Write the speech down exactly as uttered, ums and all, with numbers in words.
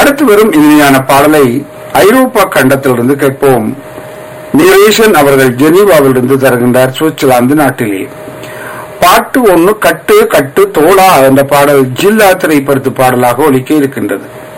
அடுத்து வரும் இனிமையான பாடலை ஐரோப்பா கண்டத்திலிருந்து கேட்போம். நிரேஷன் அவர்கள் ஜெனீவாவிலிருந்து தருகின்றார், சுவிட்சர்லாந்து நாட்டிலே. பாட்டு ஒன்று கட்டு கட்டு தோளா என்ற பாடல் ஜில்லா திரைப்படத்து பாடலாக ஒலிக்க இருக்கின்றது.